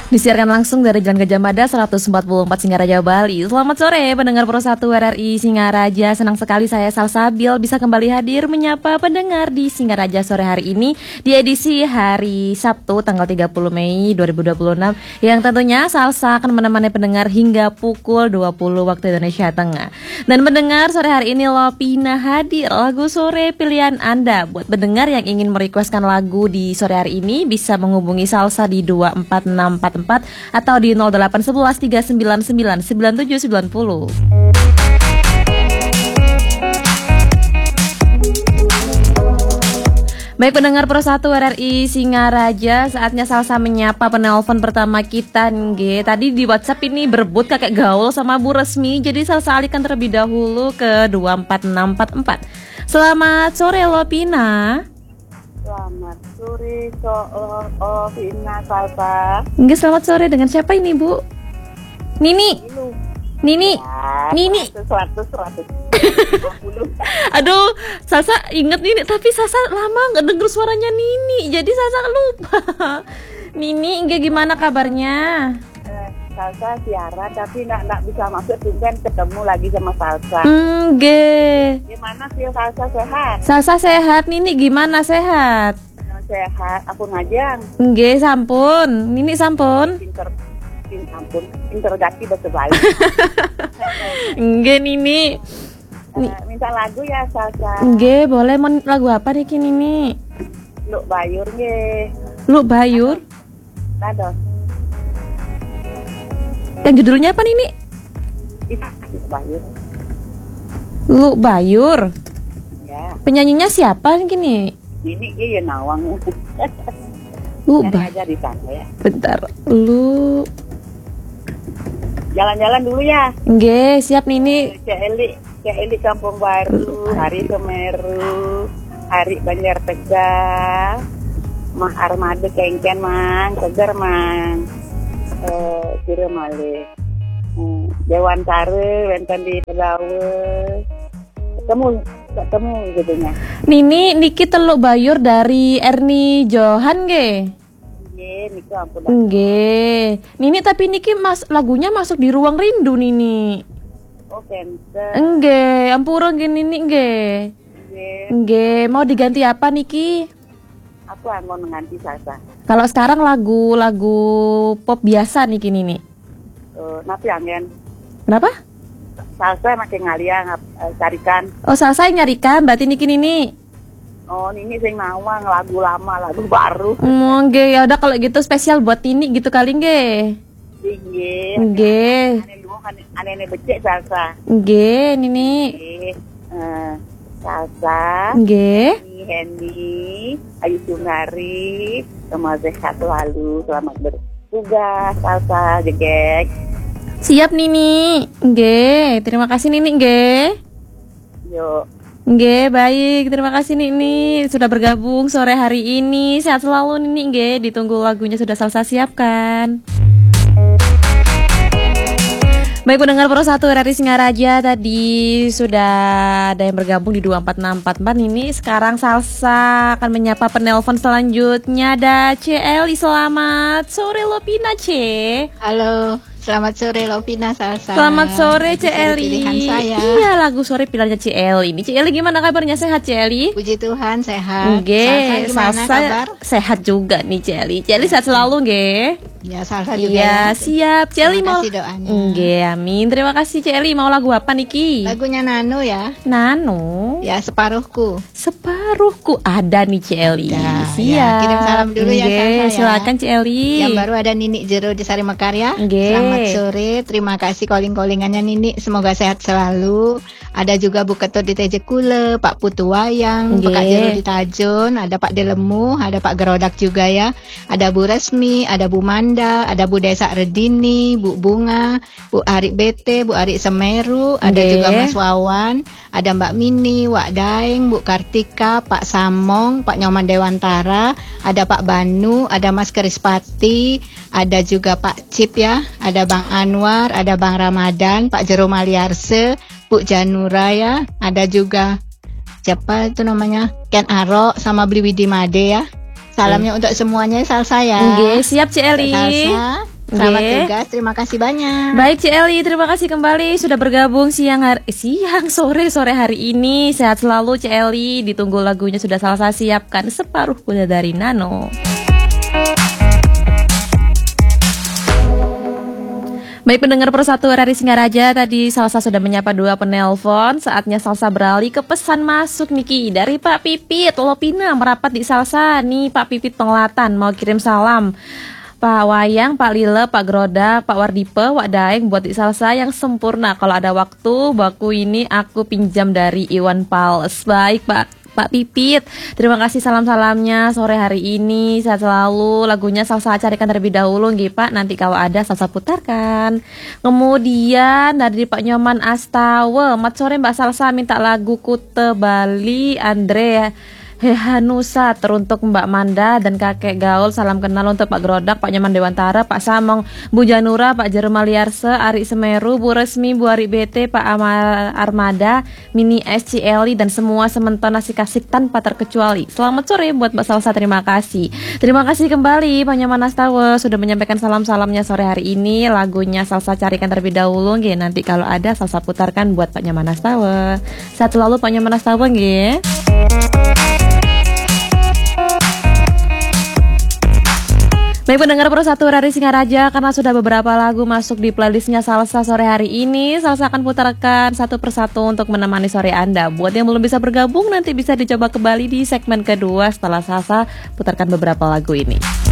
Disiarkan langsung dari Jalan Gajah Mada 144 Singaraja, Bali. Selamat sore pendengar Pro 1 RRI Singaraja. Senang sekali saya Salsabil bisa kembali hadir menyapa pendengar di Singaraja sore hari ini di edisi hari Sabtu tanggal 30 Mei 2026 yang tentunya Salsa akan menemani pendengar hingga pukul 20 waktu Indonesia Tengah. Dan pendengar sore hari ini Lopina hadir lagu sore pilihan Anda. Buat pendengar yang ingin merequestkan lagu di sore hari ini bisa menghubungi Salsa di 24644 atau di 0811 399 9790. Baik pendengar Pro 1 RRI Singaraja, saatnya Salsa menyapa penelpon pertama kita nge. Tadi di WhatsApp ini berebut kakek gaul sama Bu Resmi, jadi Salsa alihkan terlebih dahulu ke 24644. Selamat sore Lopina. Selamat sore, Vina Salsa. Enggak, selamat sore, dengan siapa ini Bu? Nini. Nini. Ya, Nini. 100. Aduh, Salsa inget Nini, tapi Salsa lama nggak denger suaranya Nini, jadi Salsa lupa. Nini, enggak gimana kabarnya? Salsa siaran tapi nggak bisa masuk, kan ketemu lagi sama Salsa. Enggak. Gimana sih Salsa, sehat? Salsa sehat, Nini gimana sehat? Sehat, aku ngajang. Enggak, sampun. Nini sampun. Interogasi bahasa Bali. Enggak, Nini. Minta lagu ya Salsa. Enggak, boleh. Mau lagu apa nih Nini? Luk Bayur nge. Luk Bayur. Lado. Yang judulnya apa Nini? Luk Bayur. Luk Bayur. Ya. Penyanyinya siapa nih? Ini ya nawang. Luk Bayur. Aja di sana ya. Bentar. Lu jalan-jalan dulu ya. Nggih, siap Nini. Cek Eli Kampung Baru, Hari Semeru, Hari Banjar Tegal, Mah Armada Kengken Mang, Seger Mang, Kira Male, Dewan Sare, Wenten di Pegawe, ketemu gitunya. Nini, Niki Teluk Bayur dari Erni Johan nggih. Niki ampun. Nggih. Nini tapi Niki lagunya masuk di Ruang Rindu Nini. Oh, cancer. Nggih, ampura nggih Nini nggih. Nggih, mau diganti apa Niki? Aku mau mengganti Salsa. Kalau sekarang lagu pop biasa Niki Nini. Napi angin. Kenapa? Salsa makin ngalia carikan. Oh, Salsa yang nyarikan berarti Niki Nini. Oh, ini sing nawang lagu lama, lagu baru. Nggih, ya udah kalau gitu spesial buat Nini gitu kali nggih. Nggih. Aneh becek Salsa. Nggih, Nini. Salsa. Nggih. Hendy, Ayu Sungari, semua sehat selalu, selamat bertugas Salsa, jegek. Siap Nini. Nggih, terima kasih Nini nggih. Yuk. Nggih, baik. Terima kasih Nini sudah bergabung sore hari ini. Sehat selalu Nini nggih. Ditunggu lagunya sudah Salsa siapkan. Baik pendengar Pro 1 RRI Singaraja, tadi sudah ada yang bergabung di 24644 ini. Sekarang Salsa akan menyapa penelpon selanjutnya. Ada CL. Selamat sore Lopina C. Halo, selamat sore Lopina Salsa. Selamat sore CL. Pilihan saya. Iya, lagu sore pilihannya CL ini. CL gimana kabarnya, sehat CL? Puji Tuhan sehat. Nggih, Salsa kabar? Sehat juga nih CL. CL sehat selalu nggih. Ya, Salsa juga. Iya, siap. CL mau. Terima kasih doanya. Nggih, amin. Terima kasih CL. Mau lagu apa Niki? Lagunya Nano ya. Nano. Ya, Separuhku. Separuhku ada nih CL. Siap. Ya, kirim salam dulu ya Salsa ya. Silakan CL. Yang baru ada Nini Jero di Sari Mekarya. Selamat sore. Terima kasih calling-callingannya Nini. Semoga sehat selalu. Ada juga Bu Ketut di Tejekule, Pak Putu Wayang, Pak Jero di Tajun, ada Pak Delemu, ada Pak Gerodak juga ya. Ada Bu Resmi, ada Bu Manda, ada Bu Desa Redini, Bu Bunga, Bu Arik Bete, Bu Arik Semeru, ada juga Mas Wawan, ada Mbak Mini, Wak Daeng, Bu Kartika, Pak Samong, Pak Nyoman Dewantara, ada Pak Banu, ada Mas Kerispati, ada juga Pak Cip ya, ada Bang Anwar, ada Bang Ramadan, Pak Jero Maliarse, Bu Janura ya, ada juga siapa itu namanya Ken Aro sama Bli Widi Made ya. Salamnya untuk semuanya Salsa ya. Nggih, siap Ci Eli. Salsa. Selamat tugas, terima kasih banyak. Baik Ci Eli, terima kasih kembali sudah bergabung sore hari ini. Sehat selalu Ci Eli. Ditunggu lagunya sudah Salsa siapkan, Separuh Kuda dari Nano. Baik pendengar Persatu RRI Singaraja, tadi Salsa sudah menyapa 2 penelpon. Saatnya Salsa beralih ke pesan masuk Niki dari Pak Pipit Lopina merapat di Salsa. Nih Pak Pipit Penglatan mau kirim salam Pak Wayang, Pak Lile, Pak Groda, Pak Wardipe, Wak Daeng buat di Salsa yang sempurna. Kalau ada waktu, baku ini aku pinjam dari Iwan Pals. Baik Pak Pipit, terima kasih salam-salamnya sore hari ini. Sehat selalu. Lagunya Salsa carikan terlebih dahulu nggih Pak. Nanti kalau ada Salsa putarkan. Kemudian dari Pak Nyoman Astawa, mat sore Mbak Salsa minta lagu Kute Bali Andre Hehanusa teruntuk Mbak Manda dan kakek Gaul. Salam kenal untuk Pak Grodak, Pak Nyaman Dewantara, Pak Samong, Bu Janura, Pak Jeremaliarse, Ari Semeru, Bu Resmi, Bu Ari BT, Pak Armada, Mini SCLI dan semua sementon nasi kasih tanpa terkecuali. Selamat sore buat Mbak Salsa, terima kasih. Terima kasih kembali Pak Nyaman Astawa sudah menyampaikan salam-salamnya sore hari ini. Lagunya Salsa carikan terlebih dahulu nggih. Nanti kalau ada Salsa putarkan buat Pak Nyaman Astawa. Sehat selalu Pak Nyaman Astawa nggih. Baik pendengar Persatu RRI Singaraja, karena sudah beberapa lagu masuk di playlistnya Salsa sore hari ini, Salsa akan putarkan satu persatu untuk menemani sore Anda. Buat yang belum bisa bergabung, nanti bisa dicoba kembali di segmen kedua setelah Salsa putarkan beberapa lagu ini.